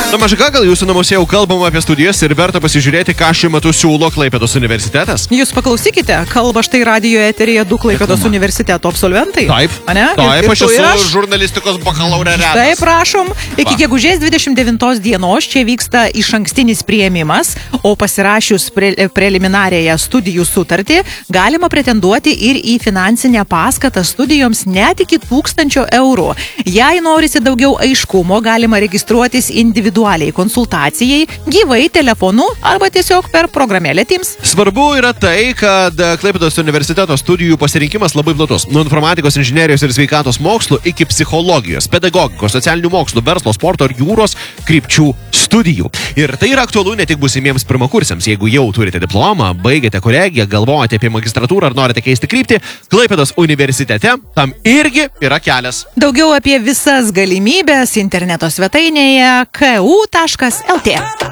Na mažai ką, gal jūsų namuose jau kalbama apie studijas ir verta pasižiūrėti, ką šiuo metu siūlo Klaipėdos universitetas? Jūs paklausykite, kalba štai radijo eteryje 2 Klaipėdos universiteto absolventai. Taip, ane? taip, aš tu ir esu žurnalistikos bakalaureatas. Taip, prašom. Iki gegužės 29 dienos čia vyksta išankstinis priėmimas, o pasirašius preliminariąją studijų sutartį galima pretenduoti ir į finansinę paskatą studijoms net iki 1000 eurų. Jei norisi daugiau aiškumo, galima registruotis individualiai konsultacijai, gyvai telefonu arba tiesiog per programėlę Teams. Svarbu yra tai, kad Klaipėdos universiteto studijų pasirinkimas labai platus. Nuo informatikos, inžinerijos ir sveikatos mokslų iki psichologijos, pedagogikos, socialinių mokslų, verslo, sporto ir jūros krypčių studijų. Ir tai yra aktualu ne tik būsimiems pirmakursiams. Jeigu jau turite diplomą, baigėte kolegiją, galvojate apie magistratūrą ar norite keisti kryptį, Klaipėdos universitete tam irgi yra kelias. Daugiau apie visas galimybės interneto svetainėje ku.lt.